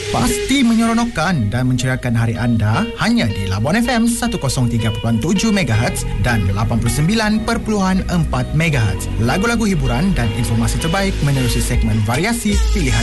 Pasti menyeronokkan dan menceriakan hari anda hanya di Labuan FM 103.7 MHz dan 89.4 MHz. Lagu-lagu hiburan dan informasi terbaik menerusi segmen variasi pilihan